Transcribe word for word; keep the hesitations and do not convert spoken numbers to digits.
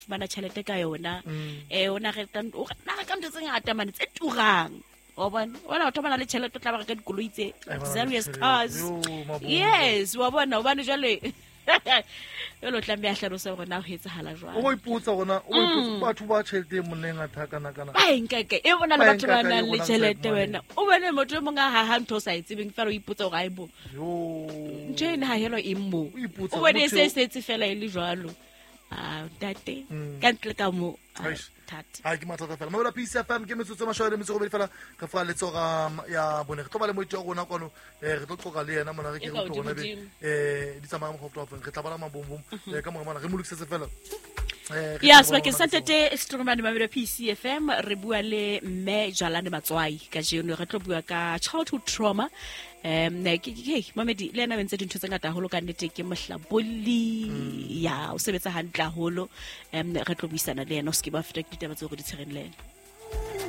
bana tšhelete ka yona eh ona re tla o na re ka ntse tse ngata mane tse turang wa bona wala o tobana le tšhelete tla ba ka dikoloi tse luxurious cars yes wa bona o bane jale yo lo tlambe a hlalosa gore na ho etsahala jwang o ipotsa gona o ipotsa batho ba tšhelete moneng a thaka na kana ba nkeke e bona le batho ba nang le tšhelete wena o bone motho mo nga ha ha ntho sa itsebeng fela o ipotsa gore a ibo yo njene ha helo immo o ipotsa o bone se se tse fela ile jwalo ah tate ka ntle ka mo thata ha ke mathata fela mo la P C F M ke metsotso mashwele metso go be fela ka fa le tsoga ya bone re tlo ba le moitho gona kwano eh re tlo tloga le yena mona re ke go tloga be eh di tsamaya mo go tloga re tla bana mabombo ka mo mana re mo lokisetse fela ya swa ke santete stromane mabelo P C F M re bua le mme Jalane Matswai ka jeno re tlo bua ka childhood trauma um ne ke ke mamedi le ena bentse dintho tse ngata holo ka nnete ke mohlaboli ya o sebetsa hantle holo um re tlo buisana le ena o ske ba feta ditaba tse go di tshereng le ena